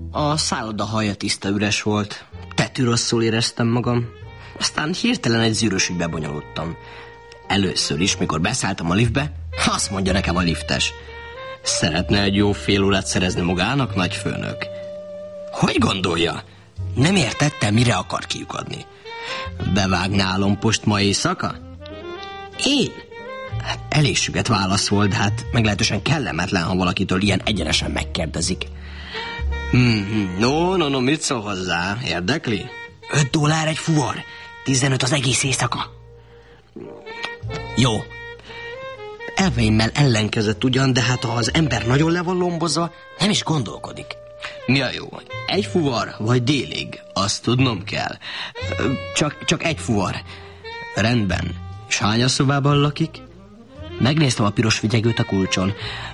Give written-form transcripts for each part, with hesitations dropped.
A szálloda haja tiszta üres volt. Tetű rosszul éreztem magam. Aztán hirtelen egy zűrös ügybe bonyolódtam. Először is, mikor beszálltam a liftbe, azt mondja nekem a liftes: szeretne egy jó fél órát szerezni magának, nagyfőnök? Hogy gondolja? Nem értettem, mire akar kiukadni. Bevágná a lompost ma éjszaka? Én? Hát elég süket válasz volt, de hát meglehetősen kellemetlen, ha valakitől ilyen egyenesen megkérdezik. No, mit szól hozzá? Érdekli? $5 egy fuvar, 15 az egész éjszaka. Jó. Elveimmel ellenkezett ugyan, de hát ha az ember nagyon le van lombozva, nem is gondolkodik. Mi a jó? Egy fuvar vagy délig? Azt tudnom kell. Csak egy fuvar. Rendben. És hány szobában lakik? Megnéztem a piros figyegőt a kulcson.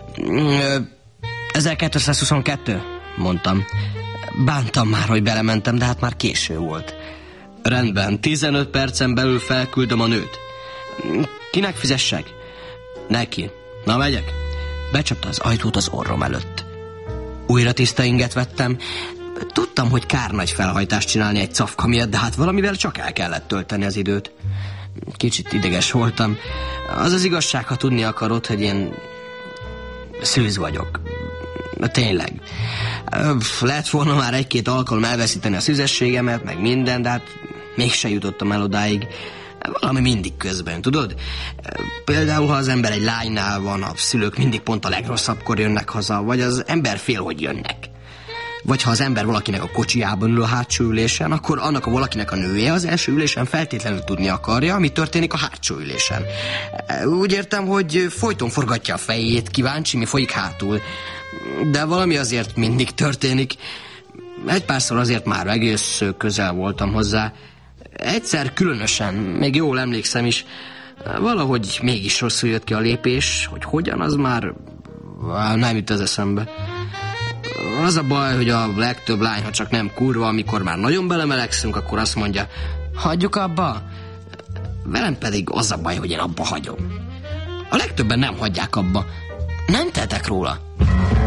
1222, mondtam. Bántam már, hogy belementem, de hát már késő volt. Rendben, 15 percen belül felküldöm a nőt. Kinek fizessek? Neki. Na, megyek. Becsapta az ajtót az orrom előtt. Újra tiszta inget vettem. Tudtam, hogy kár nagy felhajtást csinálni egy cafka miatt, de hát valamivel csak el kellett tölteni az időt. Kicsit ideges voltam. Az az igazság, ha tudni akarod, hogy én szűz vagyok. Tényleg. Lehet volna már egy-két alkalom elveszíteni a szüzességemet, meg minden, de hát mégse jutottam el odáig. Valami mindig közben, tudod? Például, ha az ember egy lánynál van, a szülők mindig pont a legrosszabbkor jönnek haza, vagy az ember fél, hogy jönnek. Vagy ha az ember valakinek a kocsijában ül a hátsó ülésen, akkor annak a valakinek a nője az első ülésen feltétlenül tudni akarja, mi történik a hátsó ülésen. Úgy értem, hogy folyton forgatja a fejét, kíváncsi, mi folyik hátul. De valami azért mindig történik. Egy párszor azért már egész közel voltam hozzá. Egyszer különösen, még jól emlékszem is, valahogy mégis rosszul jött ki a lépés, hogy hogyan, az már nem jut az eszembe. Az a baj, hogy a legtöbb lány, ha csak nem kurva, amikor már nagyon belemelegszünk, akkor azt mondja, hagyjuk abba. Velem pedig az a baj, hogy én abba hagyom. A legtöbben nem hagyják abba. Nem tehetek róla.